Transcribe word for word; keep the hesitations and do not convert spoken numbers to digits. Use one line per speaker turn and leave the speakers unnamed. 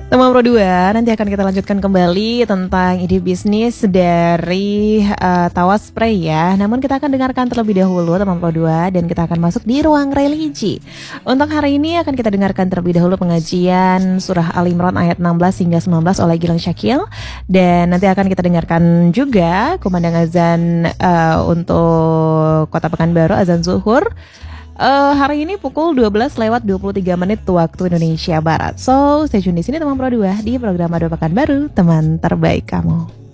Teman Pro dua, nanti akan kita lanjutkan kembali tentang ide bisnis dari uh, Tawas Spray ya. Namun kita akan dengarkan terlebih dahulu teman Pro dua dan kita akan masuk di ruang religi. Untuk hari ini akan kita dengarkan terlebih dahulu pengajian surah Al-Imran ayat enam belas hingga sembilan belas oleh Gilang Syakil. Dan nanti akan kita dengarkan juga kumandang azan uh, untuk Kota Pekanbaru, azan zuhur. Uh, hari ini pukul dua belas lewat dua puluh tiga menit waktu Indonesia Barat. So, stay tune di sini teman Pro dua di program Ado Pekanbaru, teman terbaik kamu.